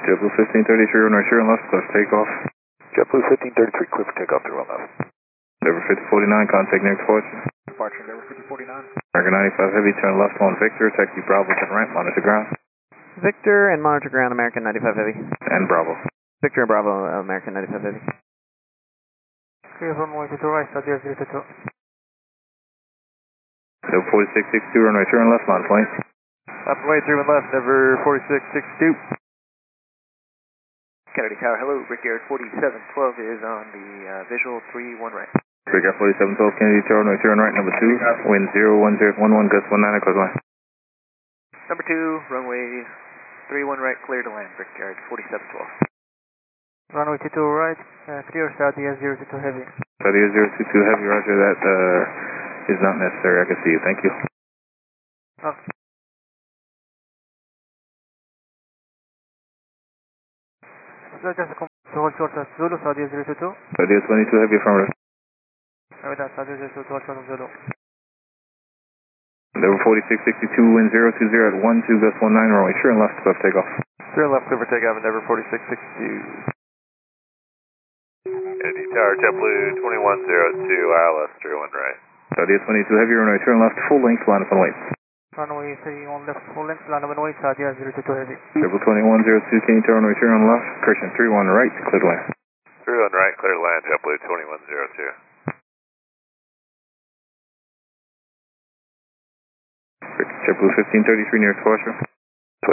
JetBlue 1533 on North Shore and left, close takeoff. JetBlue 1533, clear for takeoff, 0 left. Endeavor 5049, contact near departure. Departure, Endeavor 5049. American 95 Heavy, turn left on Victor, taxi Bravo, turn right, monitor ground. Victor and monitor ground, American 95 Heavy. And Bravo. Victor and Bravo, American 95 Heavy. Clear runway 22 right, Southwest 022. Endeavor 4662, runway turn left, line point. Runway 31 left, Endeavor 4662. Kennedy Tower, hello, Brickyard 4712 is on the visual 3-1 right. Brickyard 4712, Kennedy Tower, runway turn right, number 2, wind 01011, gust 19, close line. Number 2, runway 3-1 right, clear to land, Brickyard 4712. Runway 22 right, clear Southwest 022 heavy. Southwest 022 heavy, roger, that is not necessary, I can see you, thank you. Okay. So just come to hold short of Zulu, Southwest 022. Southwest 22 heavy, affirmative. With that, Southwest 022, hold short of Zulu. Endeavor 4662, wind 020 at 12, gust 19, runway sure and left, left takeoff. Sure left, clear for takeoff, Endeavor 4662. Kennedy Tower, JetBlue 2102, ILS 31 right. Southwest 22 heavy, runway turn left, full length, line up and wait. Runway 3 on left, full length, land of and wait, Southwest 022 heavy. JetBlue 2102, Kennedy Tower, runway turn on left, correction 31 right, clear to land. 31 right, clear to land, JetBlue 2102. JetBlue 1533 near departure.